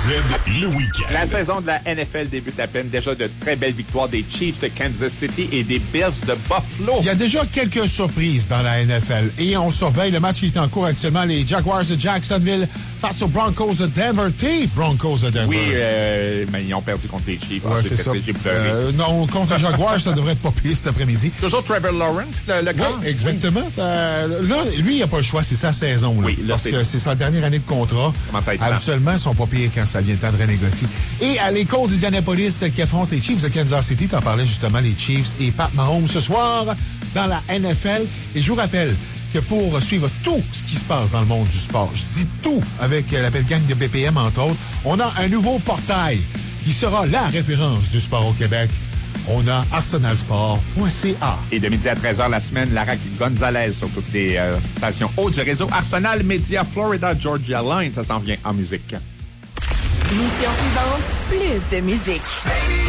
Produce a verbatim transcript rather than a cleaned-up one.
Z le week-end. La saison de la N F L débute à peine. Déjà de très belles victoires des Chiefs de Kansas City et des Bills de Buffalo. Il y a déjà quelques surprises dans la N F L et on surveille le match qui est en cours actuellement. Les Jaguars de Jacksonville face aux Broncos de Denver. T Broncos de Denver. Oui, euh, mais ils ont perdu contre les Chiefs. Ouais, c'est ça. J'ai pleuré. Euh, non, contre les Jaguars, ça devrait être pas pire cet après-midi. Toujours Trevor Lawrence, le, le gars. Oui, exactement. Oui. Euh, là, lui, il n'a pas le choix. C'est sa saison. Là, oui, là, parce c'est... que c'est sa dernière année de contrat. Comment ça être Habituellement, ils sont pas pires quand ça vient le temps de renégocier. Et à les Colts d'Indianapolis qui affrontent les Chiefs de Kansas City. T'en parlais justement, les Chiefs et Pat Mahomes ce soir dans la N F L. Et je vous rappelle que pour suivre tout ce qui se passe dans le monde du sport, je dis tout avec la belle gang de B P M, entre autres, on a un nouveau portail qui sera la référence du sport au Québec. On a arsenal sport point c a. Et de midi à treize heures la semaine, Lara Gonzalez sur toutes les euh, stations hautes du réseau Arsenal Media Florida Georgia Line. Ça s'en vient en musique. Mission suivante, plus de musique.